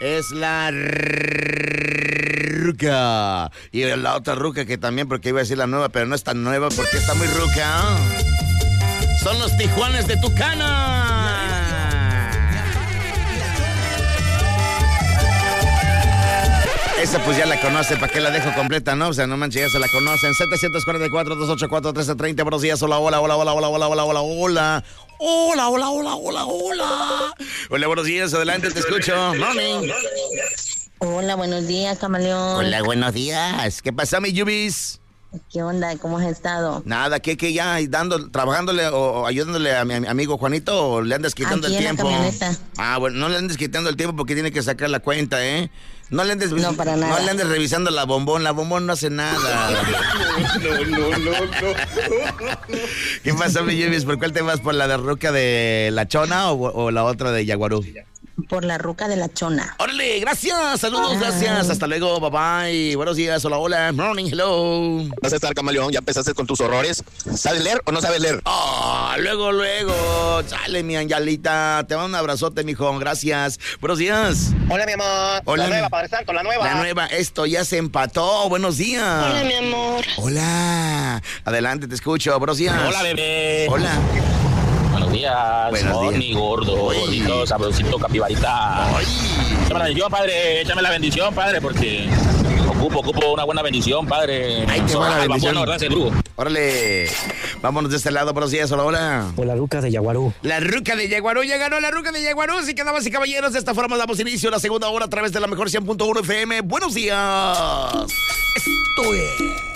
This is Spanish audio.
es la ruca. Y la otra ruca que también, porque iba a decir la nueva, pero no es tan nueva porque está muy ruca. Son los Tijuanes de Tucana. Esa pues ya la conoce, ¿para qué la dejo completa, no? O sea, no manches, ya se la conocen. 744-284-1330, buenos días, hola, hola, hola, hola, hola, hola, hola, hola, hola. Hola, hola, hola, hola, hola. Hola, buenos días, adelante, te escucho. Morning. Hola, buenos días, camaleón. Hola, buenos días. ¿Qué pasa, mi Yubis? ¿Qué onda? ¿Cómo has estado? Nada, que ya trabajándole o ayudándole a mi amigo Juanito, o le andas quitando aquí el tiempo. En la camioneta. Bueno, no le andes quitando el tiempo porque tiene que sacar la cuenta, ¿eh? No le andes, no, para nada. No le andes revisando la bombón no hace nada. No. ¿Qué pasa, mi Yubis? ¿Por cuál te vas? ¿Por la de Ruca de La Chona o la otra de Yaguarú? Por la Ruca de La Chona. órale, gracias, saludos, gracias, hasta luego, bye bye, buenos días, hola, hola, morning, hello. ¿Vas a estar, camaleón? ¿Ya empezaste con tus horrores? ¿Sabes leer o no sabes leer? Luego, sale mi angelita, te mando un abrazote, mijo, gracias, buenos días. Hola, mi amor. Hola, la nueva, Padre Santo, la nueva. La nueva, esto ya se empató, buenos días. Hola, mi amor. Hola, adelante, te escucho, buenos días. Hola, bebé. Hola. Buenos días. Buenos días. Mi gordo, gordito, sabrosito, capibarita. Échame la bendición, padre. Échame la bendición, padre, porque ocupo una buena bendición, padre. Ay, qué buena bendición. Gracias, Brujo. Órale, vámonos de este lado, buenos días, hola, hola. O la Ruca de Yaguarú. La Ruca de Yaguarú, ya ganó la Ruca de Yaguarú. Así que, damas y caballeros, de esta forma damos inicio a la segunda hora a través de la mejor 100.1 FM. Buenos días. Esto es